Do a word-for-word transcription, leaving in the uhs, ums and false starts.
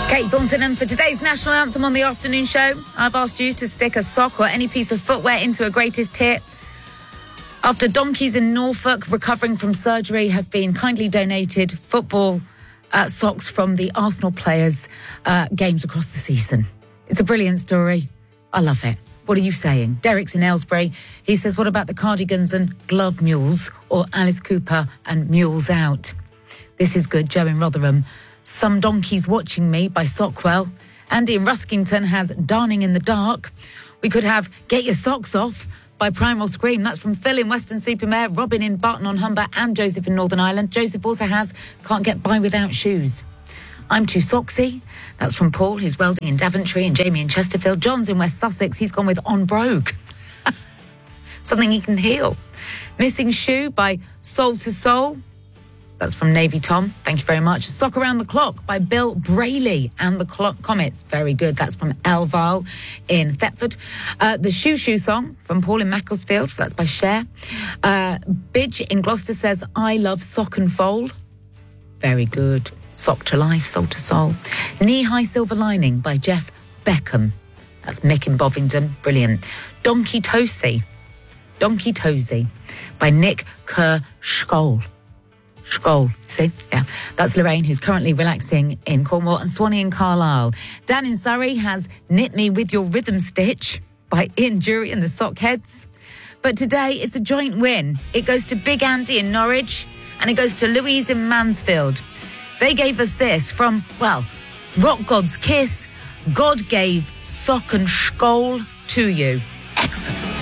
Kate Thornton, and for today's national anthem on the afternoon show, I've asked you to stick a sock or any piece of footwear into a greatest hit. After donkeys in Norfolk recovering from surgery have been kindly donated football uh, socks from the Arsenal players' uh, games across the season. It's a brilliant story. I love it. What are you saying? Derek's in Aylesbury. He says, what about the Cardigans and Glove Mules, or Alice Cooper and Mules Out? This is good. Joe in Rotherham. Some Donkeys Watching Me by Sockwell. Andy in Ruskington has Darning in the Dark. We could have Get Your Socks Off by Primal Scream. That's from Phil in Weston-super-Mare, Robin in Barton-on-Humber, and Joseph in Northern Ireland. Joseph also has Can't Get By Without Shoes. I'm Too Socksy. That's from Paul, who's welding in Daventry, and Jamie in Chesterfield. John's in West Sussex. He's gone with On Brogue. Something he can heal. Missing Shoe by Soul to Soul. That's from Navy Tom. Thank you very much. Sock Around the Clock by Bill Brayley and the Clock Comets. Very good. That's from Elvile in Thetford. Uh, the Shoo Shoo Song from Paul in Macclesfield. That's by Cher. Uh, Bidge in Gloucester says, I love Sock and Fold. Very good. Sock to Life, Soul to Soul. Knee High Silver Lining by Jeff Beckham. That's Mick in Bovingdon. Brilliant. Donkey Tosie. Donkey Tosie by Nick Kerr Scholl. Scholl, see? Yeah. That's Lorraine, who's currently relaxing in Cornwall, and Swanee in Carlisle. Dan in Surrey has Knit Me With Your Rhythm Stitch by Ian Jury and the Sockheads. But today, it's a joint win. It goes to Big Andy in Norwich, and it goes to Louise in Mansfield. They gave us this from, well, Rock God's Kiss. God gave Sock and Scholl to you. Excellent.